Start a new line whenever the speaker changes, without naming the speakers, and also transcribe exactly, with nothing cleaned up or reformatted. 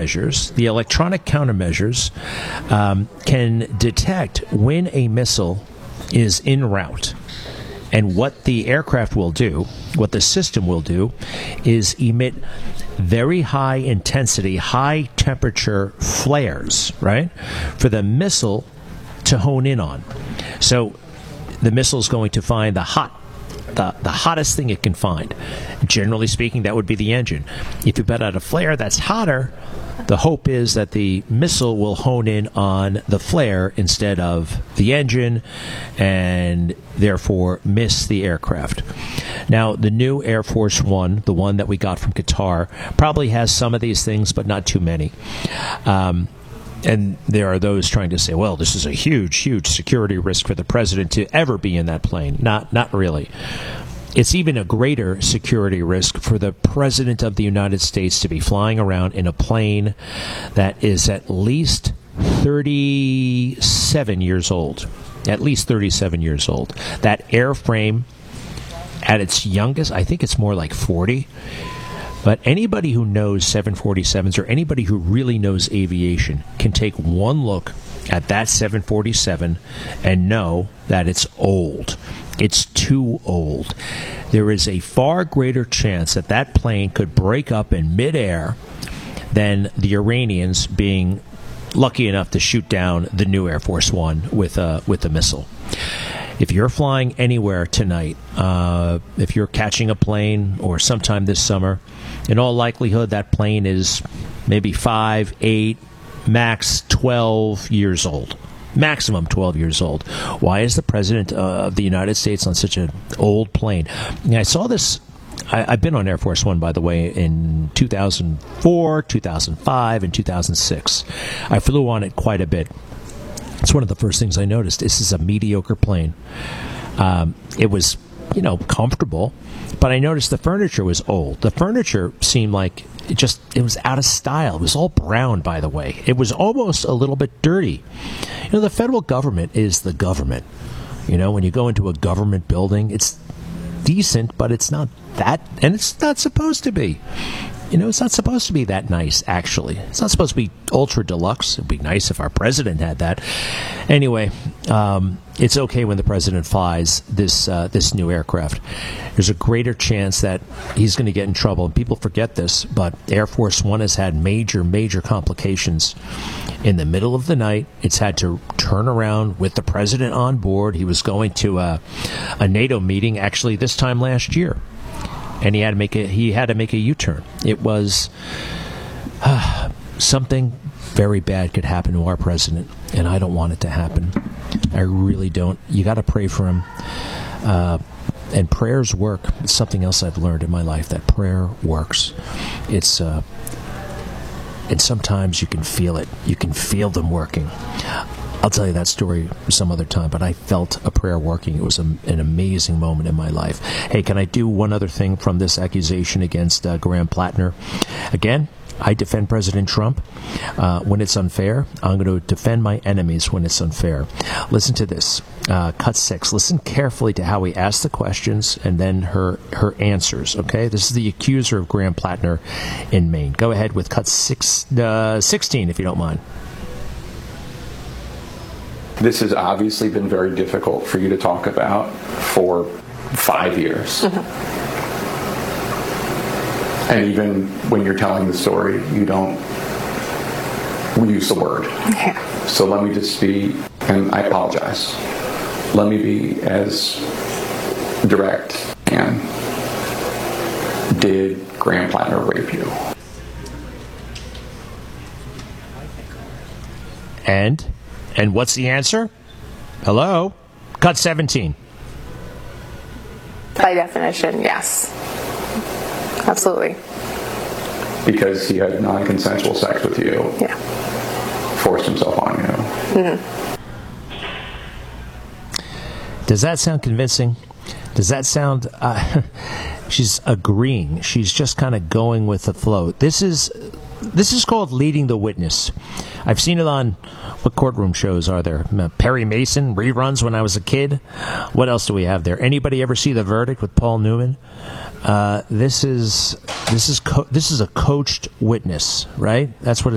countermeasures, the electronic countermeasures, um, can detect when a missile is en route. And what the aircraft will do, what the system will do, is emit very high intensity, high temperature flares, right, for the missile to hone in on. So the missile is going to find the hot The, the hottest thing it can find. Generally speaking, that would be the engine. If you put out a flare that's hotter, the hope is that the missile will hone in on the flare instead of the engine and therefore miss the aircraft. Now, the new Air Force One, the one that we got from Qatar, probably has some of these things, but not too many. Um, And there are those trying to say, well, this is a huge, huge security risk for the president to ever be in that plane. Not, not really. It's even a greater security risk for the president of the United States to be flying around in a plane that is at least thirty-seven years old. At least thirty-seven years old. That airframe, at its youngest, I think it's more like forty. But anybody who knows seven forty-sevens or anybody who really knows aviation can take one look at that seven forty-seven and know that it's old. It's too old. There is a far greater chance that that plane could break up in midair than the Iranians being lucky enough to shoot down the new Air Force One with a, with a missile. If you're flying anywhere tonight, uh, if you're catching a plane or sometime this summer, in all likelihood that plane is maybe five, eight, max twelve years old. Maximum twelve years old. Why is the president uh, of the United States on such an old plane? And I saw this. I, I've been on Air Force One, by the way, in two thousand four, two thousand five, and two thousand six. I flew on it quite a bit. It's one of the first things I noticed. This is a mediocre plane. Um, it was, you know, comfortable, but I noticed the furniture was old. The furniture seemed like it just, it was out of style. It was all brown, by the way. It was almost a little bit dirty. You know, the federal government is the government. You know, when you go into a government building, it's decent, but it's not that, and it's not supposed to be. You know, it's not supposed to be that nice, actually. It's not supposed to be ultra deluxe. It'd be nice if our president had that. Anyway, um, it's okay when the president flies this uh, this new aircraft. There's a greater chance that he's going to get in trouble. And people forget this, but Air Force One has had major, major complications. In the middle of the night, it's had to turn around with the president on board. He was going to a, a NATO meeting, actually, this time last year. And he had to make a he had to make a U-turn. It was uh, something very bad could happen to our president, and I don't want it to happen. I really don't. You got to pray for him, uh, and prayers work. It's something else I've learned in my life, that prayer works. It's uh, and sometimes you can feel it. You can feel them working. I'll tell you that story some other time, but I felt a prayer working. It was a, an amazing moment in my life. Hey, can I do one other thing from this accusation against uh, Graham Plattner? Again, I defend President Trump uh, when it's unfair. I'm going to defend my enemies when it's unfair. Listen to this. Uh, cut six. Listen carefully to how he asked the questions and then her her answers, okay? This is the accuser of Graham Plattner in Maine. Go ahead with cut six, uh, sixteen, if you don't mind.
This has obviously been very difficult for you to talk about for five years. Mm-hmm. And even when you're telling the story, you don't use the word.
Yeah.
So let me just be, and I apologize, let me be as direct and did Graham Plattner rape you?
And? And what's the answer? Hello? Cut seventeen.
By definition, yes. Absolutely.
Because he had non-consensual sex with you.
Yeah.
Forced himself on you.
Mm-hmm.
Does that sound convincing? Does that sound... Uh, she's agreeing. She's just kind of going with the flow. This is... This is called leading the witness. I've seen it on, what courtroom shows are there? Perry Mason, reruns when I was a kid. What else do we have there? Anybody ever see The Verdict with Paul Newman? Uh, this is this is co- this is a coached witness, right? That's what